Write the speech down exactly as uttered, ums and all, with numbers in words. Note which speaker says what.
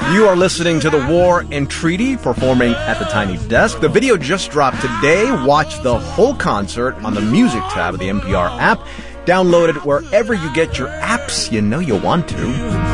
Speaker 1: You are listening to The War and Treaty, performing at the Tiny Desk. The video just dropped today. Watch the whole concert on the music tab of the N P R app. Download it wherever you get your apps. You know you want to.